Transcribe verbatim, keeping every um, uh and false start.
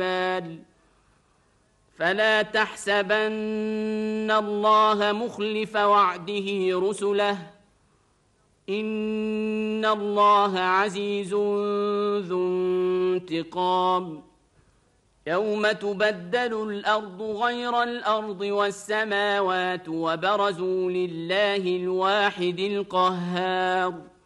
فلا تحسبن الله مخلف وعده رسله إن الله عزيز ذو انتقام يوم تبدل الأرض غير الأرض والسماوات وبرزوا لله الواحد القهار